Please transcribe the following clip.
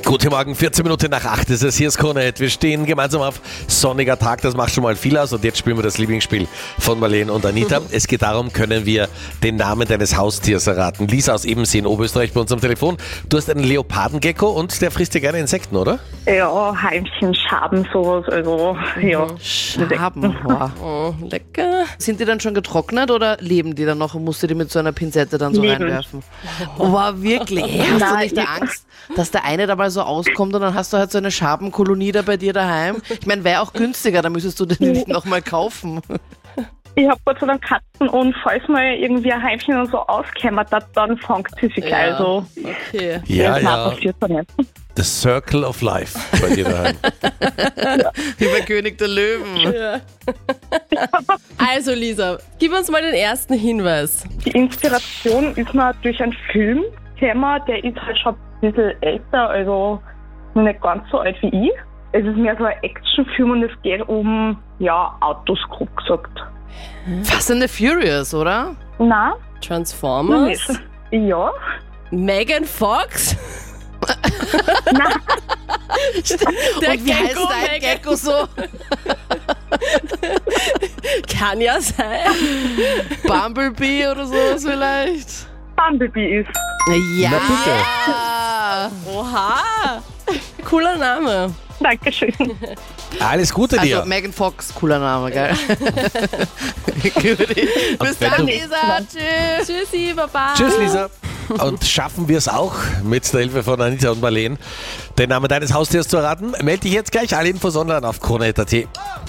Guten Morgen, 14 Minuten nach 8 ist es. Hier ist Krone-Hit. Wir stehen gemeinsam auf sonniger Tag. Das macht schon mal viel aus. Und jetzt spielen wir das Lieblingsspiel von Marlene und Anita. Es geht darum, können wir den Namen deines Haustiers erraten. Lisa aus Ebensee in Oberösterreich bei uns am Telefon. Du hast einen Leopardengecko und der frisst dir gerne Insekten, oder? Ja, Heimchen, Schaben, sowas, also, ja. Schaben. Oh, lecker. Sind die dann schon getrocknet oder leben die dann noch und musst du die mit so einer Pinzette dann so Leben. reinwerfen? Oh, wirklich? Hey, hast du nicht Angst, dass der eine dabei so auskommt und dann hast du halt so eine Schabenkolonie da bei dir daheim? Ich meine, wäre auch günstiger, da müsstest du den nicht nochmal kaufen. Ich habe Gott sei Dank Katzen und falls mal irgendwie ein Heimchen und so auskämmert hat, dann fängt sie sich Ja. also. Okay. Ja, das ja. passiert dann nicht. The Circle of Life bei dir daheim. Wie bei König der Löwen. Also Lisa, gib uns mal den ersten Hinweis. Die Inspiration ist mir durch einen Film gekommen, der ist halt schon ein bisschen älter, also noch nicht ganz so alt wie ich. Es ist mehr so ein Actionfilm und es geht um, ja, Autos, grob gesagt. Fast and the Furious, oder? Nein, Transformers? nicht. Ja, Megan Fox? nein, Der Und wie heißt Gecko, dein Megan. Gecko so? Kann ja sein. Bumblebee oder sowas vielleicht? Bumblebee ist. Ja. Na bitte. Oha. Cooler Name. Dankeschön. Alles Gute dir. Also Megan Fox, cooler Name, gell? Guti. Bis wenn dann, du- Lisa. Tschüss. Tschüssi, Baba. Tschüss, Lisa. Und schaffen wir es auch mit der Hilfe von Anita und Marlene, den Namen deines Haustiers zu erraten? Melde dich jetzt gleich. Alle Infos online auf krone.at.